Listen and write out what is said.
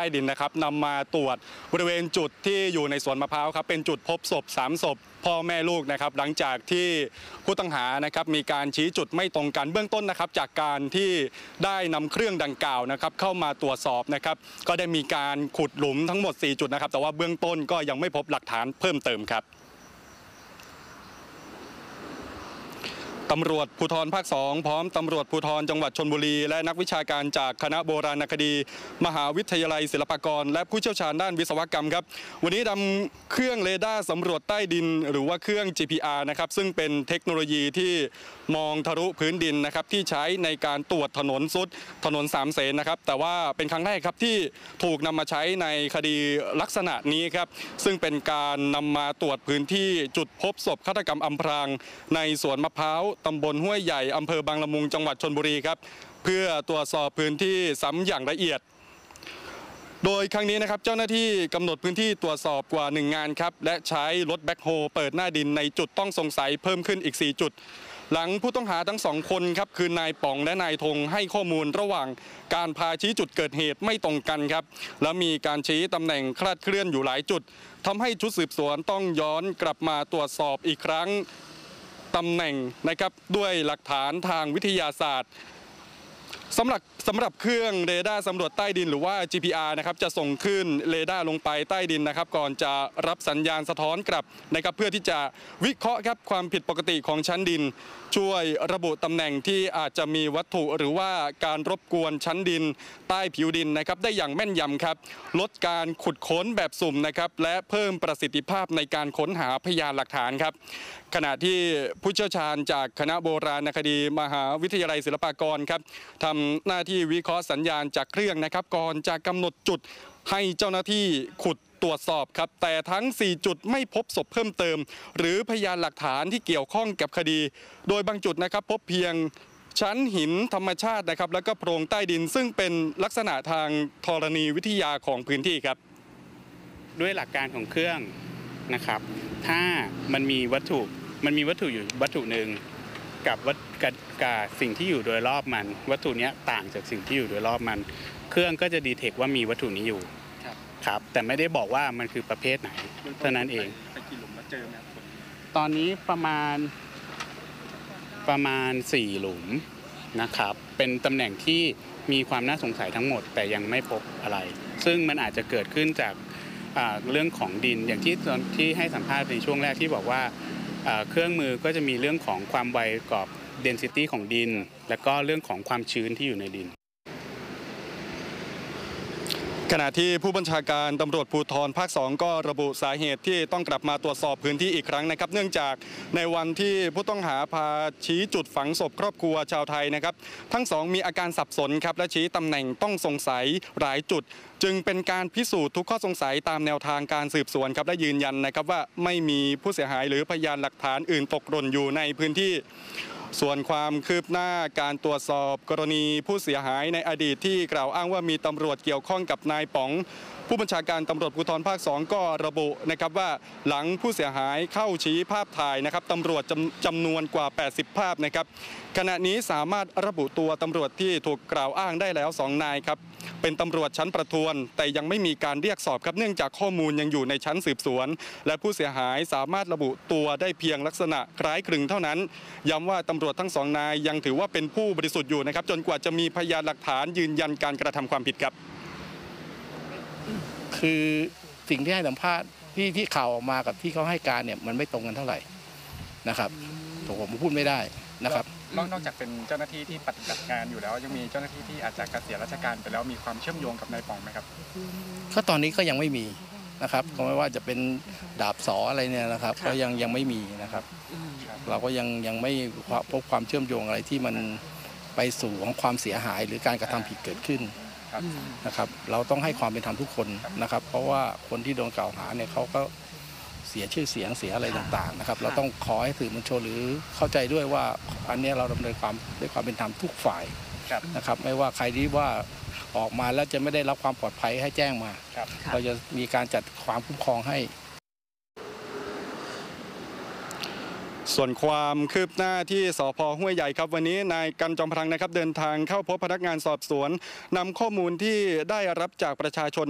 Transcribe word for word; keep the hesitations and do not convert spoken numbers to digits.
ต้ดินนะครับนำมาตรวจบริเวณจุดที่อยู่ในสวนมะพร้าวครับเป็นจุดพบศพสามศพพ่อแม่ลูกนะครับหลังจากที่ผู้ต้องหานะครับมีการชี้จุดไม่ตรงกันเบื้องต้นนะครับจากการที่ได้นำเครื่องดังกล่าวนะครับเข้ามาตรวจสอบนะครับก็ได้มีการขุดหลุมทั้งหมดสี่จุดนะครับแต่ว่าเบื้องต้นก็ยังไม่พบหลักฐานเพิ่มเติมครับตำรวจภูธรภาคสองพร้อมตำรวจภูธรจังหวัดชลบุรีและนักวิชาการจากคณะโบราณคดีมหาวิทยาลัยศิลปากรและผู้เชี่ยวชาญด้านวิศวกรรมครับวันนี้นำเครื่องเรดาร์สำรวจใต้ดินหรือว่าเครื่อง จี พี อาร์ นะครับซึ่งเป็นเทคโนโลยีที่มองทะลุพื้นดินนะครับที่ใช้ในการตรวจถนนสุดถนนสามเสนนะครับแต่ว่าเป็นครั้งแรกครับที่ถูกนำมาใช้ในคดีลักษณะนี้ครับซึ่งเป็นการนำมาตรวจพื้นที่จุดพบศพฆาตกรรมอำพรางในสวนมะพร้าวตำบลห้วยใหญ่อำเภอบางละมุงจังหวัดชลบุรีครับเพื่อตรวจสอบพื้นที่ซ้ำอย่างละเอียดโดยครั้งนี้นะครับเจ้าหน้าที่กำหนดพื้นที่ตรวจสอบกว่าหนึ่งงานครับและใช้รถแบ็คโฮเปิดหน้าดินในจุดต้องสงสัยเพิ่มขึ้นอีกสี่จุดหลังผู้ต้องหาทั้งสองคนครับคือนายป๋องและนายธงให้ข้อมูลระหว่างการพาชี้จุดเกิดเหตุไม่ตรงกันครับและมีการชี้ตำแหน่งคลาดเคลื่อนอยู่หลายจุดทำให้ชุดสืบสวนต้องย้อนกลับมาตรวจสอบอีกครั้งตำแหน่งนะครับด้วยหลักฐานทางวิทยาศาสตร์สำหรับสำหรับเครื่องเรดาร์สำรวจใต้ดินหรือว่า จี พี อาร์ นะครับจะส่งขึ้นเรดาร์ลงไปใต้ดินนะครับก่อนจะรับสัญญาณสะท้อนกลับนะครับเพื่อที่จะวิเคราะห์ครับความผิดปกติของชั้นดินช่วยระบุตำแหน่งที่อาจจะมีวัตถุหรือว่าการรบกวนชั้นดินใต้ผิวดินนะครับได้อย่างแม่นยำครับลดการขุดค้นแบบสุ่มนะครับและเพิ่มประสิทธิภาพในการค้นหาพยานหลักฐานครับขณะที่ผู้เชี่ยวชาญจากคณะโบราณคดีมหาวิทยาลัยศิลปากรครับทำหน้าที่วิเคราะห์สัญญาณจากเครื่องนะครับก่อนจะกำหนดจุดให้เจ้าหน้าที่ขุดตรวจสอบครับแต่ทั้งสี่จุดไม่พบศพเพิ่มเติมหรือพยานหลักฐานที่เกี่ยวข้องกับคดีโดยบางจุดนะครับพบเพียงชั้นหินธรรมชาตินะครับแล้วก็โพรงใต้ดินซึ่งเป็นลักษณะทางธรณีวิทยาของพื้นที่ครับด้วยหลักการของเครื่องนะครับถ้ามันมีวัตถุมันมีวัตถุอยู่วัตถุหนึ่งกับวัตกับกับสิ่งที่อยู่โดยรอบมันวัตถุนี้ต่างจากสิ่งที่อยู่โดยรอบมันเครื่องก็จะดีเทคว่ามีวัตถุนี้อยู่ครับแต่ไม่ได้บอกว่ามันคือประเภทไหนเท่านั้นเองไปกี่หลุมแล้วเจอไหมครับตอนนี้ประมาณประมาณสี่หลุมนะครับเป็นตำแหน่งที่มีความน่าสงสัยทั้งหมดแต่ยังไม่พบอะไรซึ่งมันอาจจะเกิดขึ้นจากเรื่องของดินอย่างที่ที่ให้สัมภาษณ์ในช่วงแรกที่บอกว่าเครื่องมือก็จะมีเรื่องของความไวกับ density ของดินและก็เรื่องของความชื้นที่อยู่ในดินขณะที่ผู้บัญชาการตำรวจภูธรภาคสองก็ระบุสาเหตุที่ต้องกลับมาตรวจสอบพื้นที่อีกครั้งนะครับเนื่องจากในวันที่ผู้ต้องหาพาชี้จุดฝังศพครอบครัวชาวไทยนะครับทั้งสองมีอาการสับสนครับและชี้ตำแหน่งต้องสงสัยหลายจุดจึงเป็นการพิสูจน์ทุกข้อสงสัยตามแนวทางการสืบสวนครับและยืนยันนะครับว่าไม่มีผู้เสียหายหรือพยานหลักฐานอื่นตกหล่นอยู่ในพื้นที่ส่วนความคืบหน้าการตรวจสอบกรณีผู้เสียหายในอดีตที่กล่าวอ้างว่ามีตำรวจเกี่ยวข้องกับนายป๋องผู้บัญชาการตำรวจภูธรภาคสองก็ระบุนะครับว่าหลังผู้เสียหายเข้าชี้ภาพถ่ายนะครับตำรวจจำจำนวนกว่าแปดสิบภาพนะครับขณะนี้สามารถระบุตัวตำรวจที่ถูกกล่าวอ้างได้แล้วสองนายครับเป็นตำรวจชั้นประทวนแต่ยังไม่มีการเรียกสอบครับเนื่องจากข้อมูลยังอยู่ในชั้นสืบสวนและผู้เสียหายสามารถระบุตัวได้เพียงลักษณะคล้ายคลึงเท่านั้นย้ำว่าตำรวจทั้งสองนายยังถือว่าเป็นผู้บริสุทธิ์อยู่นะครับจนกว่าจะมีพยานหลักฐานยืนยันการกระทำความผิดครับคือสิ่งที่ให้สัมภาษณ์ที่ที่ข่าวออกมากับที่เขาให้การเนี่ยมันไม่ตรงกันเท่าไหร่นะครับผมพูดไม่ได้นะครับนอกจากเป็นเจ้าหน้าที่ที่ปฏิบัติงานอยู่แล้วยังมีเจ้าหน้าที่ที่อาจจะเกษียณราชการไปแล้วมีความเชื่อมโยงกับนายป๋องไหมครับก็ตอนนี้ก็ยังไม่มีนะครับก็ไม่ว่าจะเป็นดาบสออะไรเนี่ยนะครับก็ยังยังไม่มีนะครับเราก็ยังยังไม่พบความเชื่อมโยงอะไรที่มันไปสู่ของความเสียหายหรือการกระทำผิดเกิดขึ้นนะครับเราต้องให้ความเป็นธรรมทุกคนนะครับเพราะว่าคนที่โดนกล่าวหาเนี่ยเขาก็เสียชื่อเสียงเสียอะไรต่างๆนะครับเราต้องขอให้สื่อมวลชนหรือเข้าใจด้วยว่าอันนี้เราดำเนินความด้วยความเป็นธรรมทุกฝ่ายนะครับไม่ว่าใครที่ว่าออกมาแล้วจะไม่ได้รับความปลอดภัยให้แจ้งมาเราจะมีการจัดความคุ้มครองให้ส่วนความคืบหน้าที่สภ.ห้วยใหญ่ครับวันนี้นายกันจอมพลังนะครับเดินทางเข้าพบพนักงานสอบสวนนำข้อมูลที่ได้รับจากประชาชน